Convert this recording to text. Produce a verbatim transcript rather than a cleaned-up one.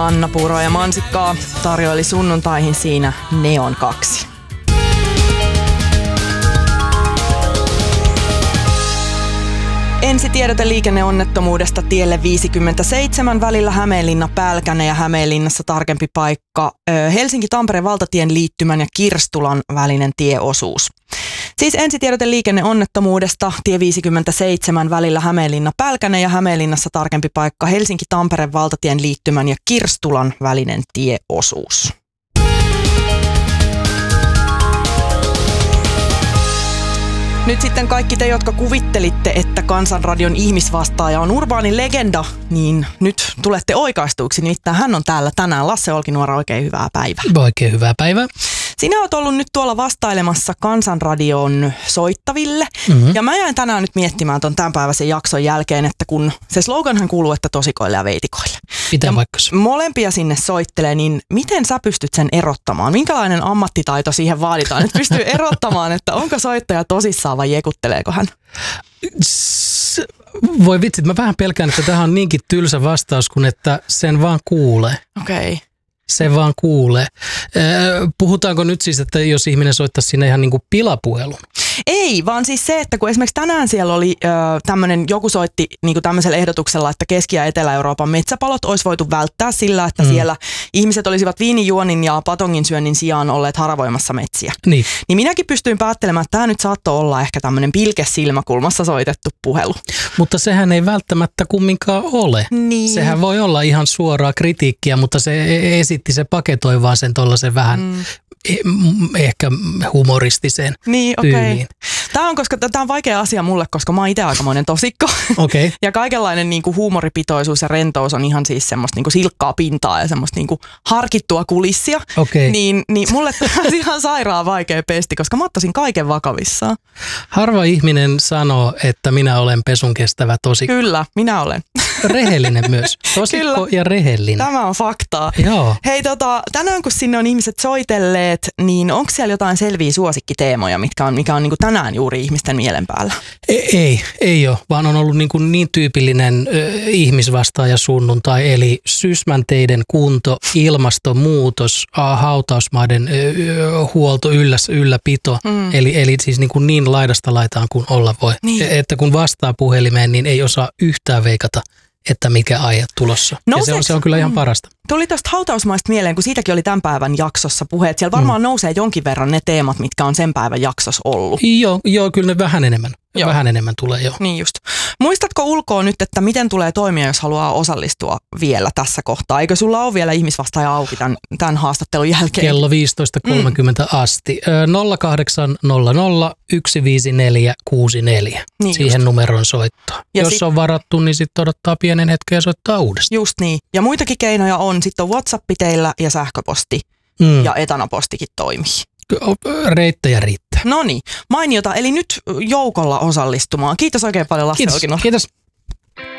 Anna puuroa ja mansikkaa tarjoili sunnuntaihin siinä Neon kaksi. Ensi tiedote liikenneonnettomuudesta tielle viisikymmentäseitsemän välillä Hämeenlinna-Pälkäne ja Hämeenlinnassa tarkempi paikka Helsinki-Tampereen valtatien liittymän ja Kirstulan välinen tieosuus. Siis ensi tiedote liikenneonnettomuudesta tie viisikymmentäseitsemän välillä Hämeenlinna-Pälkäne ja Hämeenlinnassa tarkempi paikka Helsinki-Tampereen valtatien liittymän ja Kirstulan välinen tieosuus. Nyt sitten kaikki te, jotka kuvittelitte, että Kansanradion ihmisvastaaja on urbaani legenda, niin nyt tulette oikaistuiksi. Nimittäin hän on täällä tänään. Lasse Olkinuora, oikein hyvää päivää. Oikein hyvää päivää. Sinä olet ollut nyt tuolla vastailemassa Kansanradion soittaville. Mm-hmm. Ja mä jäin tänään nyt miettimään ton tämänpäiväisen jakson jälkeen, että kun se sloganhan kuuluu, että tosikoille ja veitikoille. Pitää ja vaikka se. Molempia sinne soittelee, niin miten sä pystyt sen erottamaan? Minkälainen ammattitaito siihen vaaditaan, että pystyy erottamaan, että onko soittaja tosissaan vai jekutteleeko hän? S- Voi vitsit, mä vähän pelkään, että tähän on niinkin tylsä vastaus, kun että sen vaan kuulee. Okei. Okay. Se vaan kuulee. Puhutaanko nyt siis, että jos ihminen soittaisi sinne ihan niin kuin pilapuhelun? Ei, vaan siis se, että kun esimerkiksi tänään siellä oli ö, tämmöinen, joku soitti niin kuin tämmöisellä ehdotuksella, että Keski- ja Etelä-Euroopan metsäpalot olisi voitu välttää sillä, että mm. siellä ihmiset olisivat viinijuonin ja patongin syönnin sijaan olleet haravoimassa metsiä. Niin. Niin minäkin pystyin päättelemään, että tämä nyt saattoi olla ehkä tämmöinen pilke silmäkulmassa soitettu puhelu. Mutta sehän ei välttämättä kumminkaan ole. Niin. Sehän voi olla ihan suoraa kritiikkiä, mutta se esitti, se paketoi vaan sen tollaisen vähän mm. ehkä humoristisen niin, tyyliin. Okay. Tämä on, koska tämä on vaikea asia mulle, koska mä oon itse aikamoinen tosikko. Okay. Ja kaikenlainen niin kuin huumoripitoisuus ja rentous on ihan siis semmoista niin kuin silkkaa pintaa ja semmoista niin kuin harkittua kulissia. Okay. Niin, niin mulle tämä on ihan sairaan vaikea pesti, koska mä ottaisin kaiken vakavissaan. Harva ihminen sanoo, että minä olen pesun kestävä tosikko. Kyllä, minä olen. Rehellinen myös. Tosikko Kyllä. ja rehellinen. Tämä on faktaa. Joo. Hei tota, tänään kun sinne on ihmiset soitelleet, niin onko siellä jotain selviä suosikkiteemoja, mitkä on, mikä on niin kuin tänään juuri ihmisten mielen päällä? Ei, ei, ei ole, vaan on ollut niin, kuin niin tyypillinen ö, ihmisvastaaja sunnuntai, eli Sysmänteiden kunto, ilmastonmuutos, hautausmaiden ö, huolto, yllä, ylläpito, mm. eli, eli siis niin, kuin niin laidasta laitaan kuin olla voi. Niin. Että kun vastaa puhelimeen, niin ei osaa yhtään veikata, että mikä aihe tulossa. Nouseeko, ja se on, se on kyllä ihan parasta. Tuli tuosta hautausmaista mieleen, kun siitäkin oli tämän päivän jaksossa puhe, että siellä varmaan mm. nousee jonkin verran ne teemat, mitkä on sen päivän jaksossa ollut. Joo, joo kyllä ne vähän enemmän. Joo. Vähän enemmän tulee jo. Niin just. Muistatko ulkoa nyt, että miten tulee toimia, jos haluaa osallistua vielä tässä kohtaa? Eikö sulla ole vielä ihmisvastaaja auki tämän, tämän haastattelun jälkeen? Kello viisitoista kolmekymmentä mm. asti. nolla kahdeksan nolla nolla yksi viisi neljä kuusi neljä. Niin siihen just. Numeroon soittaa. Ja jos sit, on varattu, niin sitten odottaa pienen hetken ja soittaa uudestaan. Just niin. Ja muitakin keinoja on. Sitten on WhatsApp teillä ja sähköposti mm. ja etanapostikin toimii. Reittejä riittää. No niin, mainiota. Eli nyt joukolla osallistumaan. Kiitos oikein paljon, Lasse Olkinuora. Kiitos.